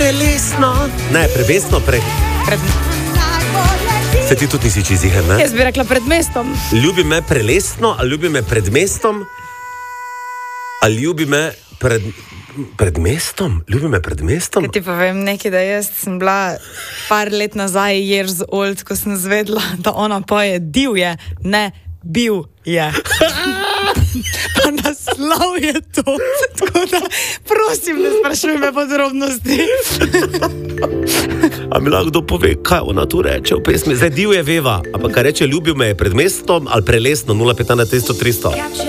prelesno. Ne, prevesno, Se ti tudi nisi čiziher, ne? Jaz bi rekla pred mestom. Ljubi me prelesno, ali ljubi me pred mestom, ali ljubi me pred mestom? Ljubi me pred mestom? Kaj ti povem nekaj, da jaz sem bila par let nazaj years old, ko sem zvedla, da ona poje divje, ne bil je. Pa naslov je to. Tako da, prosim, ne sprašuj me podrobnosti. A mi lahko kdo pove, kaj ona tu reče v pesmi? Zdaj divje veva, ampak kaj reče, ljubil me je pred mestom ali prelesno, 0,15 na 300.